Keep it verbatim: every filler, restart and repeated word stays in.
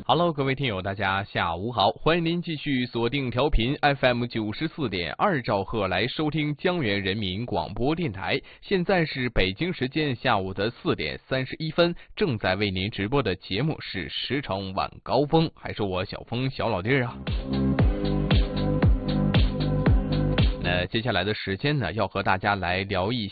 Hello， 各位听友，大家下午好，欢迎您继续锁定调频 F M 九十四点二兆赫来收听江源人民广播电台。现在是北京时间下午的四点三十一分，正在为您直播的节目是时程晚高峰，还是我小峰小老弟儿啊。那接下来的时间呢，要和大家来聊一